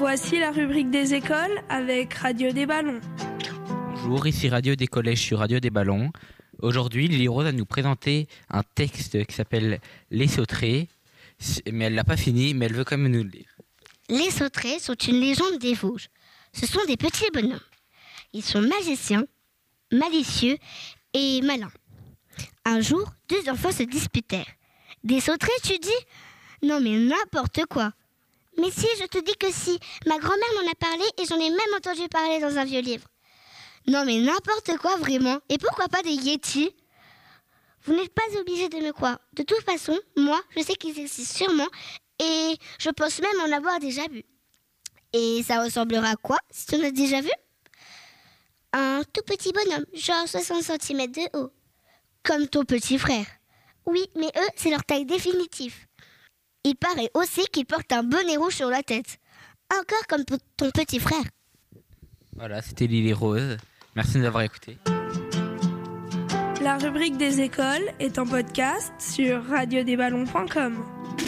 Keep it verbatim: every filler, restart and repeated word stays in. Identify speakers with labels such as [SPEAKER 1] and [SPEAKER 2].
[SPEAKER 1] Voici la rubrique des écoles avec Radio des Ballons.
[SPEAKER 2] Bonjour, ici Radio des Collèges sur Radio des Ballons. Aujourd'hui, Lily Rose va nous présenter un texte qui s'appelle Les Sauterets, mais elle l'a pas fini, mais elle veut quand même nous le lire.
[SPEAKER 3] Les sauterets sont une légende des Vosges. Ce sont des petits bonhommes. Ils sont magiciens, malicieux et malins. Un jour, deux enfants se disputèrent. Des sauterets, tu dis ? Non mais n'importe quoi. Mais si, je te dis que si. Ma grand-mère m'en a parlé et j'en ai même entendu parler dans un vieux livre. Non mais n'importe quoi vraiment. Et pourquoi pas des yétis ? Vous n'êtes pas obligés de me croire. De toute façon, moi, je sais qu'ils existent sûrement et je pense même en avoir déjà vu. Et ça ressemblera à quoi si tu en as déjà vu ? Un tout petit bonhomme, genre soixante centimètres de haut. Comme ton petit frère. Oui, mais eux, c'est leur taille définitive. Il paraît aussi qu'ils portent un bonnet rouge sur la tête. Encore comme ton petit frère.
[SPEAKER 2] Voilà, c'était Lily Rose. Merci de nous avoir écoutés.
[SPEAKER 1] La rubrique des écoles est en podcast sur radio des ballons point com.